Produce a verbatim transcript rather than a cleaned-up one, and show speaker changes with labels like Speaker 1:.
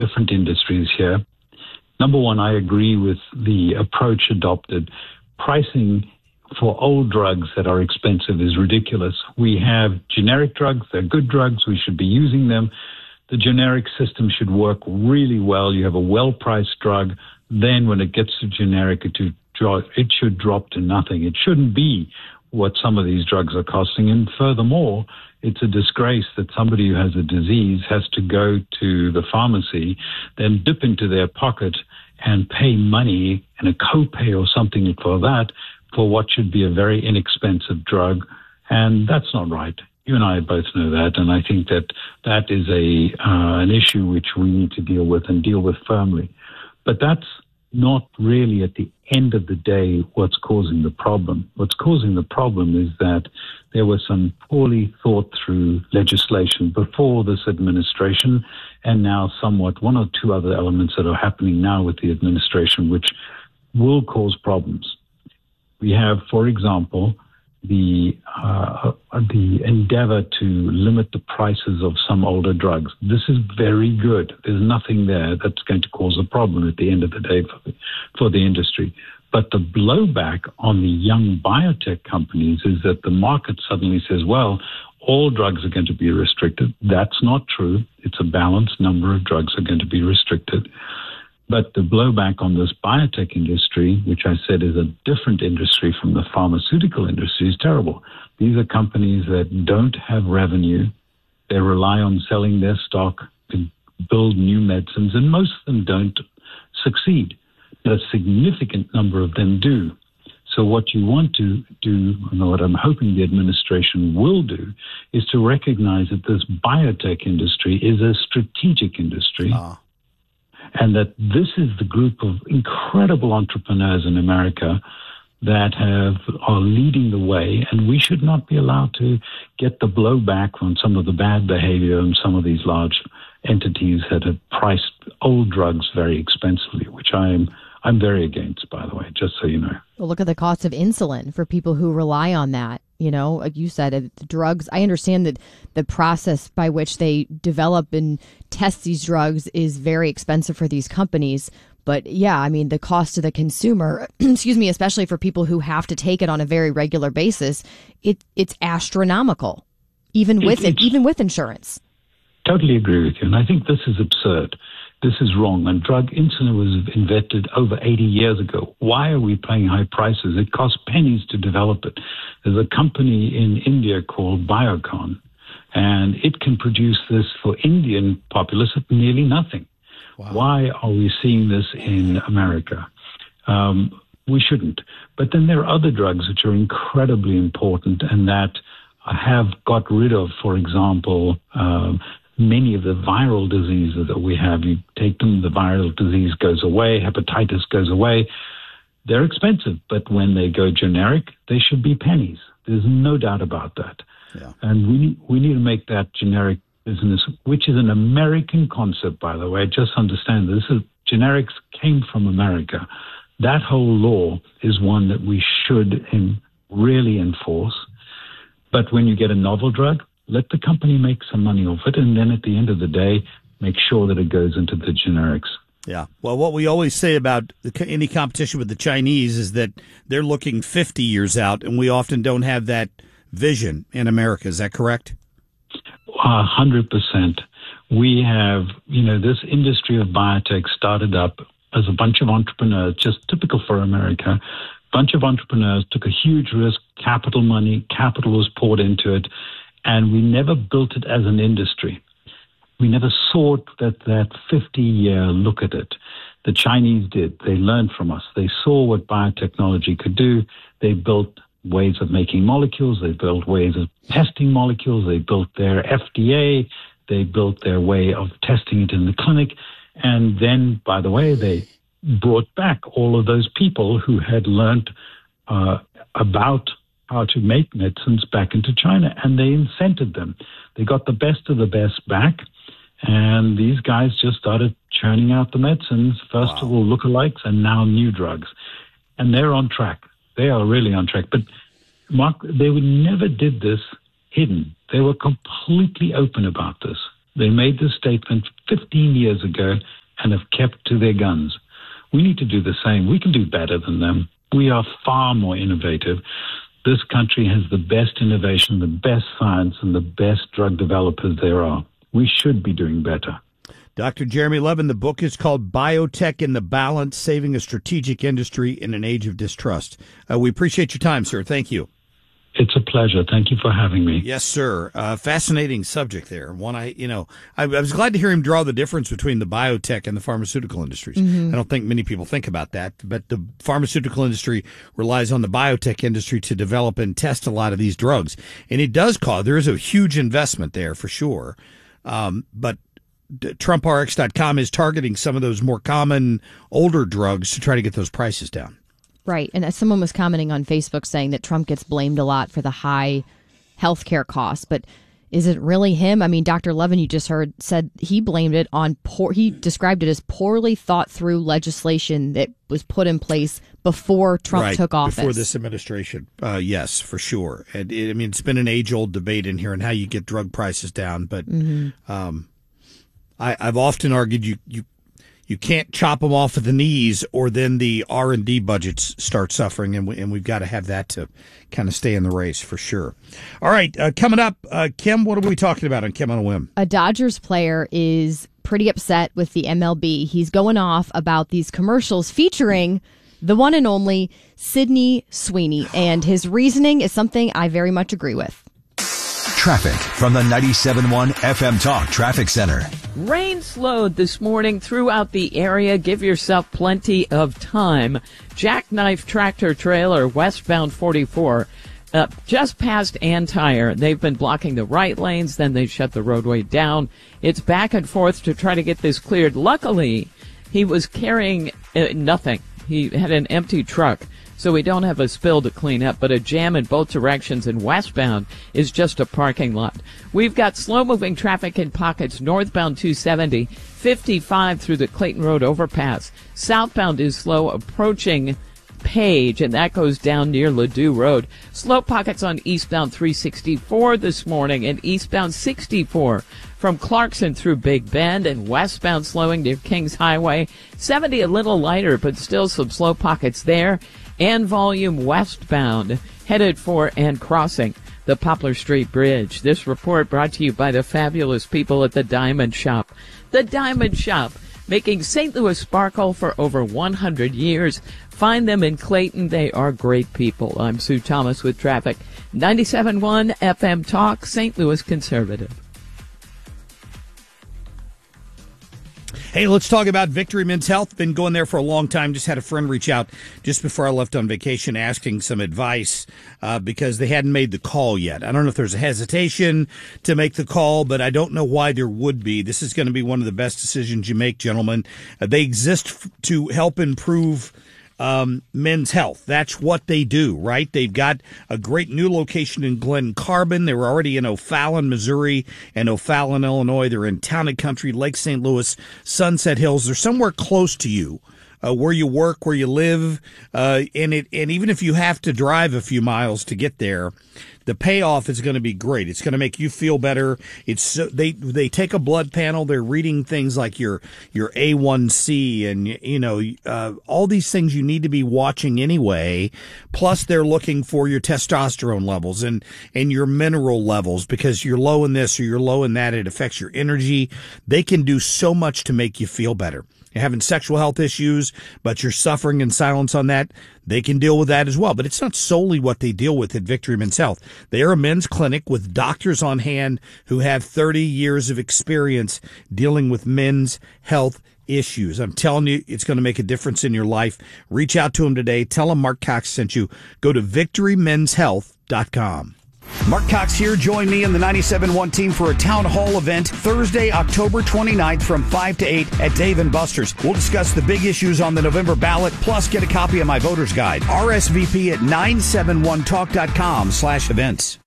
Speaker 1: different industries here. Number one, I agree with the approach adopted. Pricing for old drugs that are expensive is ridiculous. We have generic drugs. They're good drugs. We should be using them. The generic system should work really well. You have a well-priced drug. Then when it gets to generic, it should, it should drop to nothing. It shouldn't be what some of these drugs are costing. And furthermore, it's a disgrace that somebody who has a disease has to go to the pharmacy, then dip into their pocket and pay money and a copay or something for that for what should be a very inexpensive drug. And that's not right. You and I both know that, and I think that that is a uh, an issue which we need to deal with and deal with firmly. But that's not really at the end of the day what's causing the problem. What's causing the problem is that there was some poorly thought through legislation before this administration, and now somewhat one or two other elements that are happening now with the administration which will cause problems. We have, for example, the uh, the endeavor to limit the prices of some older drugs. This is very good. There's nothing there that's going to cause a problem at the end of the day for the, for the industry. But the blowback on the young biotech companies is that the market suddenly says, well, all drugs are going to be restricted. That's not true. It's a balanced number of drugs are going to be restricted. But the blowback on this biotech industry, which I said is a different industry from the pharmaceutical industry, is terrible. These are companies that don't have revenue. They rely on selling their stock to build new medicines, and most of them don't succeed. But a significant number of them do. So what you want to do, and what I'm hoping the administration will do, is to recognize that this biotech industry is a strategic industry. Ah. And that this is the group of incredible entrepreneurs in America that have are leading the way, and we should not be allowed to get the blowback on some of the bad behavior and some of these large entities that have priced old drugs very expensively, which I'm I'm very against, by the way, just so you know.
Speaker 2: Well, look at the cost of insulin for people who rely on that. You know, like you said, the drugs, I understand that the process by which they develop and test these drugs is very expensive for these companies. But yeah, I mean, the cost to the consumer, excuse me, especially for people who have to take it on a very regular basis, it it's astronomical, even with it, it even with insurance.
Speaker 1: Totally agree with you. And I think this is absurd. This is wrong. And drug insulin was invented over eighty years ago. Why are we paying high prices? It costs pennies to develop it. There's a company in India called Biocon, and it can produce this for Indian populace at nearly nothing. Wow. Why are we seeing this in America? Um, we shouldn't. But then there are other drugs which are incredibly important and that have got rid of, for example, um, many of the viral diseases that we have. You take them, the viral disease goes away, hepatitis goes away. They're expensive, but when they go generic, they should be pennies. There's no doubt about that. Yeah. And we need, we need to make that generic business, which is an American concept, by the way. Just understand this is generics came from America. That whole law is one that we should in, really enforce. But when you get a novel drug, let the company make some money off it, and then at the end of the day, make sure that it goes into the generics.
Speaker 3: Yeah. Well, what we always say about the, any competition with the Chinese is that they're looking fifty years out, and we often don't have that vision in America. Is that correct?
Speaker 1: A hundred percent. We have, you know, this industry of biotech started up as a bunch of entrepreneurs, just typical for America. Bunch of entrepreneurs took a huge risk, capital money, capital was poured into it, and we never built it as an industry. We never saw that that fifty-year look at it. The Chinese did. They learned from us. They saw what biotechnology could do. They built ways of making molecules. They built ways of testing molecules. They built their F D A. They built their way of testing it in the clinic. And then, by the way, they brought back all of those people who had learned uh, about how to make medicines back into China, and they incented them. They got the best of the best back, and these guys just started churning out the medicines, first wow. of all lookalikes, and now new drugs. And they're on track. They are really on track. But Mark, they would never did this hidden. They were completely open about this. They made this statement fifteen years ago and have kept to their guns. We need to do the same. We can do better than them. We are far more innovative. This country has the best innovation, the best science, and the best drug developers there are. We should be doing better.
Speaker 3: Doctor Jeremy Levin, the book is called Biotech in the Balance, Saving a Strategic Industry in an Age of Distrust. Uh, we appreciate your time, sir. Thank you.
Speaker 1: It's a pleasure. Thank you for having me.
Speaker 3: Yes, sir. Uh, fascinating subject there. One I, you know, I, I was glad to hear him draw the difference between the biotech and the pharmaceutical industries. Mm-hmm. I don't think many people think about that, but the pharmaceutical industry relies on the biotech industry to develop and test a lot of these drugs. And it does cause, there is a huge investment there for sure. Um, but Trump R X dot com is targeting some of those more common older drugs to try to get those prices down.
Speaker 2: Right. And someone was commenting on Facebook saying that Trump gets blamed a lot for the high healthcare costs. But is it really him? I mean, Doctor Levin, you just heard, said he blamed it on poor. He described it as poorly thought through legislation that was put in place before Trump
Speaker 3: right,
Speaker 2: took office.
Speaker 3: Before this administration. Uh, yes, for sure. And it, I mean, it's been an age old debate in here on how you get drug prices down. But mm-hmm. um, I, I've often argued you, you You can't chop them off at the knees, or then the R and D budgets start suffering, and, we, and we've got to have that to kind of stay in the race for sure. All right, uh, coming up, uh, Kim, what are we talking about on Kim on a Whim?
Speaker 2: A Dodgers player is pretty upset with the M L B. He's going off about these commercials featuring the one and only Sydney Sweeney, and his reasoning is something I very much agree with.
Speaker 4: Traffic from the ninety-seven point one F M Talk Traffic Center.
Speaker 5: Rain slowed this morning throughout the area. Give yourself plenty of time. Jackknife tractor trailer westbound forty-four, uh, just past Antire. They've been blocking the right lanes, then they shut the roadway down. It's back and forth to try to get this cleared. Luckily, he was carrying uh, nothing. He had an empty truck, so we don't have a spill to clean up, but a jam in both directions and westbound is just a parking lot. We've got slow-moving traffic in pockets northbound two seventy, fifty-five through the Clayton Road overpass. Southbound is slow approaching Page, and that goes down near Ladue Road. Slow pockets on eastbound three sixty-four this morning and eastbound sixty-four from Clarkson through Big Bend, and westbound slowing near Kings Highway. seventy a little lighter, but still some slow pockets there. And volume westbound, headed for and crossing the Poplar Street Bridge. This report brought to you by the fabulous people at the Diamond Shop. The Diamond Shop, making Saint Louis sparkle for over one hundred years. Find them in Clayton. They are great people. I'm Sue Thomas with traffic. ninety-seven point one F M Talk, Saint Louis Conservative.
Speaker 3: Hey, let's talk about Victory Men's Health. Been going there for a long time. Just had a friend reach out just before I left on vacation asking some advice uh, because they hadn't made the call yet. I don't know if there's a hesitation to make the call, but I don't know why there would be. This is going to be one of the best decisions you make, gentlemen. Uh, they exist f- to help improve Um, men's health. That's what they do, right? They've got a great new location in Glen Carbon. They were already in O'Fallon, Missouri, and O'Fallon, Illinois. They're in Town and Country, Lake Saint Louis, Sunset Hills. They're somewhere close to you, uh, where you work, where you live, uh, and it, and even if you have to drive a few miles to get there, the payoff is going to be great. It's going to make you feel better. It's so, they they take a blood panel. They're reading things like your your A one C and you know uh, all these things you need to be watching anyway. Plus, they're looking for your testosterone levels and and your mineral levels because you're low in this or you're low in that. It affects your energy. They can do so much to make you feel better. You're having sexual health issues, but you're suffering in silence on that, they can deal with that as well. But it's not solely what they deal with at Victory Men's Health. They are a men's clinic with doctors on hand who have thirty years of experience dealing with men's health issues. I'm telling you, it's going to make a difference in your life. Reach out to them today. Tell them Mark Cox sent you. Go to victory men's health dot com.
Speaker 6: Mark Cox here. Join me and the ninety-seven point one team for a town hall event Thursday, October twenty-ninth from five to eight at Dave and Buster's. We'll discuss the big issues on the November ballot, plus get a copy of my voter's guide. R S V P at nine seven one talk dot com slash events.